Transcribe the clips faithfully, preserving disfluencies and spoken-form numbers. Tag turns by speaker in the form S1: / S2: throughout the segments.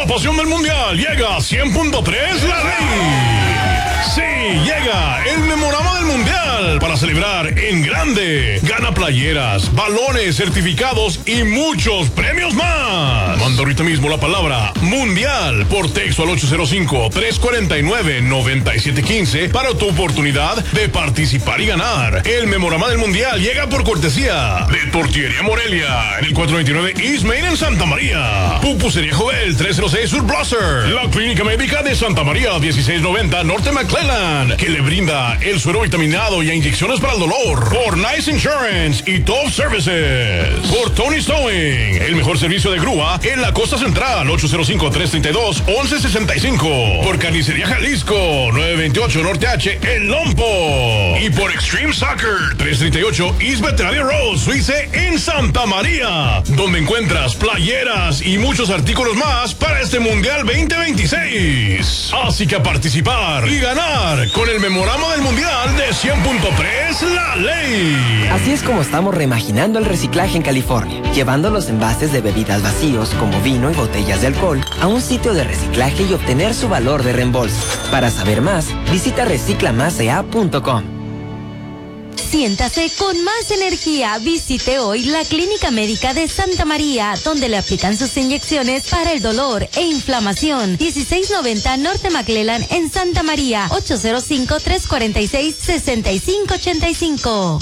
S1: pasión del mundial llega a cien punto tres La Ley. Sí, llega el memorama del mundial para celebrar en grande. Gana playeras, balones, certificados y muchos premios más. Manda ahorita mismo la palabra mundial por texto al ocho cero cinco, tres cuatro nueve, nueve siete uno cinco para tu oportunidad de participar y ganar. El memorama del mundial llega por cortesía de Tortillería Morelia en el cuatrocientos veintinueve East Main en Santa María. Pupusería Joel trescientos seis Sur Blosser. La Clínica Médica de Santa María dieciséis noventa Norte McClellan, que le brinda el suero vitaminado y inyecciones para el dolor. Por Nice Insurance y Top Services. Por Tony Stowing, el mejor servicio de grúa en la costa central, ocho cero cinco, tres tres dos, once sesenta y cinco. Por Carnicería Jalisco, nueve veintiocho Norte H, El Lompo. Y por Extreme Soccer, trescientos treinta y ocho East Veterinaria Road, Suiza en Santa María, donde encuentras playeras y muchos artículos más para este Mundial veinte veintiséis. Así que a participar y ganar con el memorama del Mundial de cien punto tres La Ley.
S2: Así es como estamos reimaginando el reciclaje en California, llevando los envases de bebidas vacíos como vino y botellas de alcohol a un sitio de reciclaje y obtener su valor de reembolso. Para saber más, visita recicla más e a punto com.
S3: Siéntase con más energía. Visite hoy la Clínica Médica de Santa María, donde le aplican sus inyecciones para el dolor e inflamación. dieciséis noventa Norte McClellan en Santa María, ocho cero cinco, tres cuatro seis, seis cinco ocho cinco.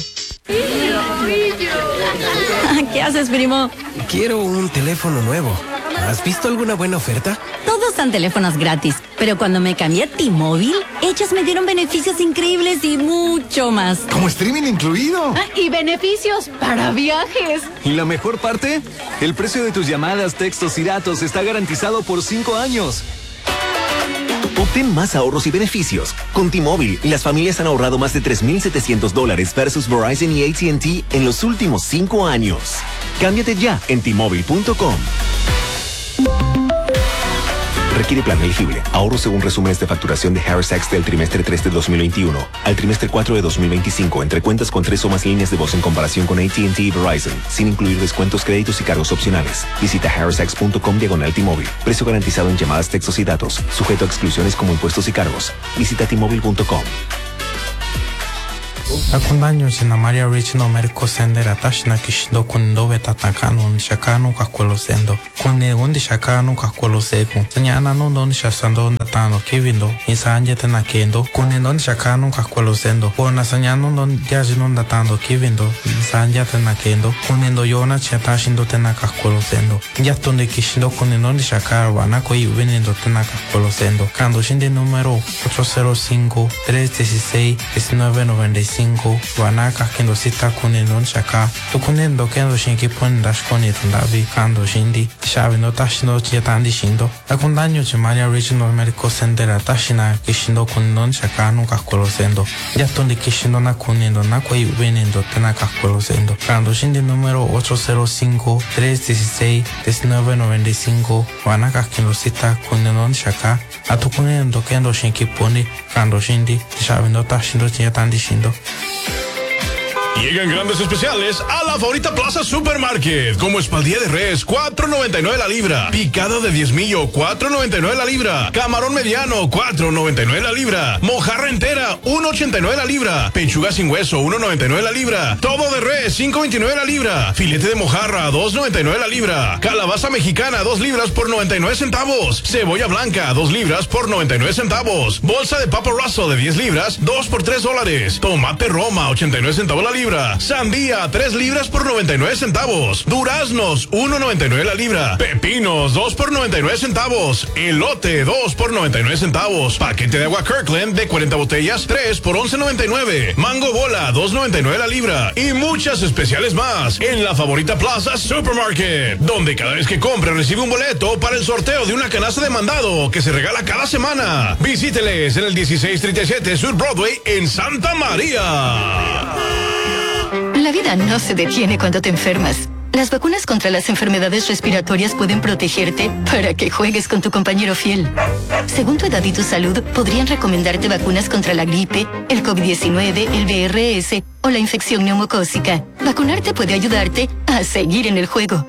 S4: ¿Qué haces, primo?
S5: Quiero un teléfono nuevo. ¿Has visto alguna buena oferta?
S4: Todos dan teléfonos gratis, pero cuando me cambié a T-Mobile, ellos me dieron beneficios increíbles y mucho más.
S6: ¿Como streaming incluido?
S7: Ah, y beneficios para viajes.
S8: Y la mejor parte, el precio de tus llamadas, textos y datos está garantizado por cinco años.
S9: Obtén más ahorros y beneficios. Con T-Mobile, las familias han ahorrado más de tres mil setecientos dólares versus Verizon y A T and T en los últimos cinco años. Cámbiate ya en T Mobile punto com. Requiere plan elegible. Ahorro según resúmenes de facturación de Harris Tax del trimestre tres de dos mil veintiuno al trimestre cuatro de dos mil veinticinco entre cuentas con tres o más líneas de voz en comparación con A T and T y Verizon, sin incluir descuentos, créditos y cargos opcionales. Visita harris tax punto com diagonal T-Mobile. Precio garantizado en llamadas, textos y datos. Sujeto a exclusiones como impuestos y cargos. Visita T Mobile punto com.
S10: Akundanyo sina Maria Rich no Americo Sender Atashna Kishdo Kundo Betatakanon Shakano Kakolo Sendo. Kune Undi Shakano Kakolo Seku. Sanyana no don Shasando Natano Kivindo. Insanje Tenakendo. Kune don Shakano Kakolo Sendo. Pona Sanyano don Diajino Natando Kivindo. Insanje Tenakendo. Kune do Yona Chatashindo Tenakakolo Sendo. Yatonde Kishindo Kune don Shakar Wanako y Veniendo Tenakakolo Sendo. Kando Shinde número ocho cero cinco, tres uno seis, uno nueve nueve cinco. Wanaka kendo sita kunendo shaka to kunendo kendo shinki pon dash koni tandavi kando shindi shavino tashino chietandi shindo akundanyo chimaria regional medical center atashina kishindo kunendo shaka no kakolo sendo yatonde kishindo na kunendo na koi venendo tena kakolo sendo kando shindi número ocho cero cinco, tres uno seis, uno nueve nueve cinco. Wanaka kendo sita kunendo shaka atukunendo kendo shinki poni kando shindi shavino tashino chietandi shindo.
S1: Llegan grandes especiales a la Favorita Plaza Supermarket, como espaldilla de res, cuatro noventa y nueve la libra, picado de diez millo, cuatro noventa y nueve la libra, camarón mediano, cuatro noventa y nueve la libra, mojarra entera, uno ochenta y nueve la libra, pechuga sin hueso, uno noventa y nueve la libra, todo de res, cinco veintinueve la libra, filete de mojarra, dos noventa y nueve la libra, calabaza mexicana, dos libras por noventa y nueve centavos, cebolla blanca, dos libras por noventa y nueve centavos, bolsa de papa Russell de diez libras, dos por tres dólares, tomate Roma, ochenta y nueve centavos la libra, sandía, tres libras por noventa y nueve centavos, duraznos, uno noventa y nueve la libra, pepinos, dos por noventa y nueve centavos, elote, dos por noventa y nueve centavos, paquete de agua Kirkland de cuarenta botellas, tres por once noventa y nueve, mango bola, dos noventa y nueve la libra, y muchas especiales más en la Favorita Plaza Supermarket, donde cada vez que compre recibe un boleto para el sorteo de una canasta de mandado que se regala cada semana. Visíteles en el dieciséis treinta y siete Sur Broadway en Santa María.
S11: La vida no se detiene cuando te enfermas. Las vacunas contra las enfermedades respiratorias pueden protegerte para que juegues con tu compañero fiel. Según tu edad y tu salud, podrían recomendarte vacunas contra la gripe, el COVID diecinueve, el V R S o la infección neumocócica. Vacunarte puede ayudarte a seguir en el juego.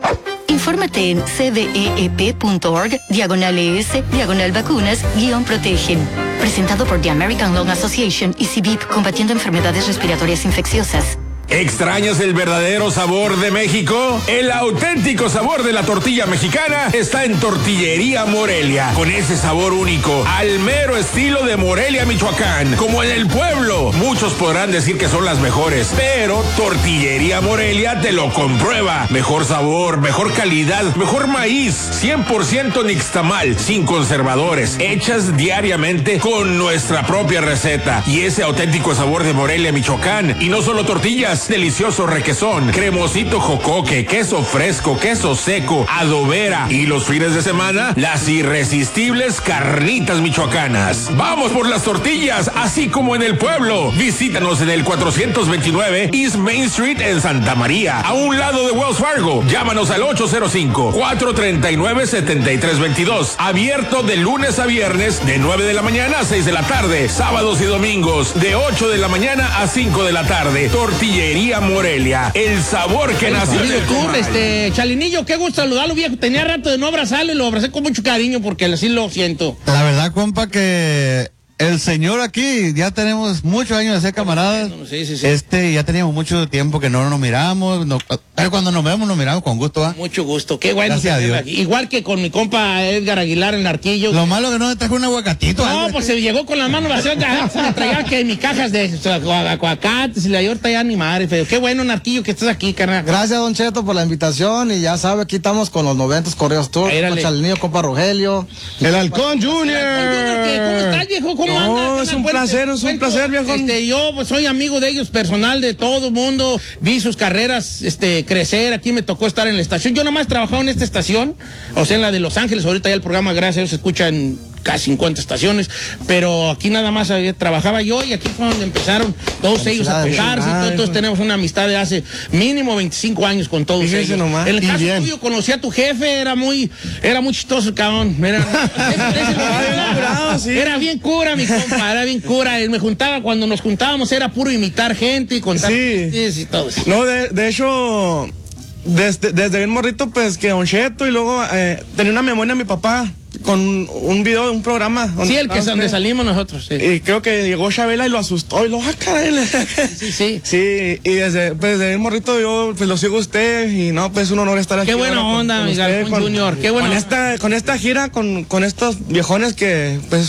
S11: Infórmate en c d e e p punto org, diagonal es, diagonal vacunas, guión protegen. Presentado por The American Lung Association y C B I P, combatiendo enfermedades respiratorias infecciosas.
S6: ¿Extrañas el verdadero sabor de México? El auténtico sabor de la tortilla mexicana está en Tortillería Morelia, con ese sabor único, al mero estilo de Morelia, Michoacán. Como en el pueblo, muchos podrán decir que son las mejores, pero Tortillería Morelia te lo comprueba. Mejor sabor, mejor calidad, mejor maíz, cien por ciento nixtamal, sin conservadores, hechas diariamente con nuestra propia receta. Y ese auténtico sabor de Morelia, Michoacán. Y no solo tortillas, delicioso requesón, cremosito jocoque, queso fresco, queso seco, adobera y los fines de semana, las irresistibles carnitas michoacanas. Vamos por las tortillas, así como en el pueblo. Visítanos en el cuatrocientos veintinueve East Main Street en Santa María, a un lado de Wells Fargo. Llámanos al ocho cero cinco, cuatro tres nueve, siete tres dos dos. Abierto de lunes a viernes de nueve de la mañana a seis de la tarde. Sábados y domingos de ocho de la mañana a cinco de la tarde. Tortillería Morelia, el sabor que nació de
S12: tú, este, Chalinillo, qué gusto saludarlo, viejo. Tenía rato de no abrazarlo y lo abracé con mucho cariño porque así lo siento.
S13: La verdad, compa, que el señor aquí, ya tenemos muchos años de ser camaradas.
S12: Sí, sí, sí.
S13: Este, ya teníamos mucho tiempo que no nos miramos. No, pero cuando nos vemos, nos miramos con gusto, ¿ah?
S12: Mucho gusto, qué bueno.
S13: Gracias a Dios.
S12: Aquí. Igual que con mi compa Edgar Aguilar en Narquillo.
S13: Lo malo que no me trajo un aguacatito.
S12: No,
S13: ¿eh?
S12: pues se llegó con las manos vacías, se me traía que mis cajas de aguacates y la ahorita ya ni madre, feo. Qué bueno, Narquillo, que estás aquí, carnal.
S14: Gracias, Don Cheto, por la invitación. Y ya sabe, aquí estamos con los noventas correos tours, con Chalinillo, compa Rogelio.
S15: El Halcón Junior.
S12: ¿Cómo estás, viejo? ¿Cómo
S15: no,
S12: andas?
S15: Es un placer, es un placer, viejo.
S12: Este, yo pues, soy amigo de ellos, personal de todo el mundo. Vi sus carreras este, crecer. Aquí me tocó estar en la estación. Yo nomás he trabajado en esta estación, o sea, en la de Los Ángeles. Ahorita ya el programa, gracias a Dios, se escucha en casi cincuenta estaciones, pero aquí nada más había, trabajaba yo y aquí fue donde empezaron todos ellos a tocarse. Todos, todos tenemos una amistad de hace mínimo veinticinco años con todos
S15: Fíjese
S12: ellos.
S15: Nomás.
S12: En el caso tuyo, conocí a tu jefe, era muy, era muy chistoso, cabrón. Era, era, era, era bien cura, mi compa, era bien cura. Él me juntaba, cuando nos juntábamos era puro imitar gente y contar
S15: sí.
S12: y todo eso.
S15: No, de, de hecho, desde, desde bien morrito, pues que Don Cheto y luego eh, tenía una memoria mi papá con un video de un programa.
S12: Sí, el que es donde salimos nosotros. Sí.
S15: Y creo que llegó Chabela y lo asustó y lo ah, caray.
S12: Sí, sí.
S15: Sí, y desde, pues, desde el morrito yo pues lo sigo a usted y no, pues un honor estar aquí.
S12: Qué buena onda, mi Galvón Junior. Qué buena
S15: con
S12: onda.
S15: esta, con esta gira, con, con estos viejones que pues